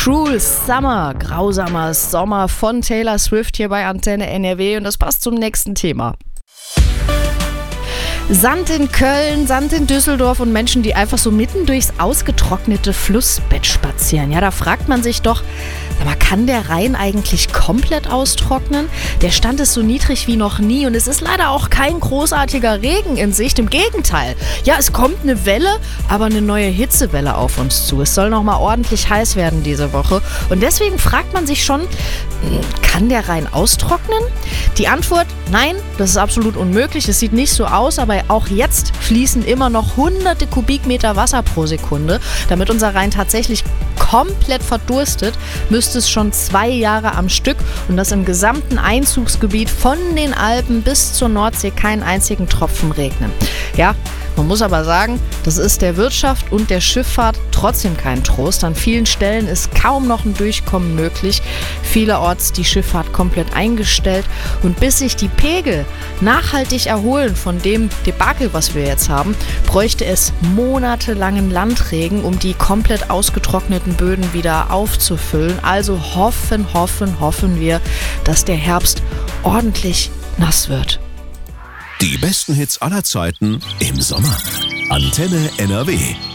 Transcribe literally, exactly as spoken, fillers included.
Cruel Summer, grausamer Sommer von Taylor Swift hier bei Antenne N R W und das passt zum nächsten Thema. Sand in Köln, Sand in Düsseldorf und Menschen, die einfach so mitten durchs ausgetrocknete Flussbett spazieren. Ja, da fragt man sich doch, sag mal, kann der Rhein eigentlich komplett austrocknen? Der Stand ist so niedrig wie noch nie und es ist leider auch kein großartiger Regen in Sicht. Im Gegenteil. Ja, es kommt eine Welle, aber eine neue Hitzewelle auf uns zu. Es soll nochmal ordentlich heiß werden diese Woche. Und deswegen fragt man sich schon, kann der Rhein austrocknen? Die Antwort, nein, das ist absolut unmöglich. Es sieht nicht so aus, aber auch jetzt fließen immer noch hunderte Kubikmeter Wasser pro Sekunde. Damit unser Rhein tatsächlich komplett verdurstet, müsste es schon zwei Jahre am Stück und das im gesamten Einzugsgebiet von den Alpen bis zur Nordsee keinen einzigen Tropfen regnen. Ja, man muss aber sagen, das ist der Wirtschaft und der Schifffahrt trotzdem kein Trost. An vielen Stellen ist kaum noch ein Durchkommen möglich. Vielerorts die Schifffahrt komplett eingestellt. Und bis sich die Pegel nachhaltig erholen von dem Debakel, was wir jetzt haben, bräuchte es monatelangen Landregen, um die komplett ausgetrockneten Böden wieder aufzufüllen. Also hoffen, hoffen, hoffen wir, dass der Herbst ordentlich nass wird. Die besten Hits aller Zeiten im Sommer. Antenne N R W.